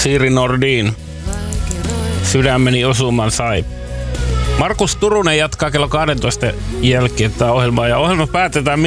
Siiri Nordin. Sydämeni osuman sai. Markus Turunen jatkaa kello 12 jälkeen tätä ohjelmaa ja ohjelma päätetään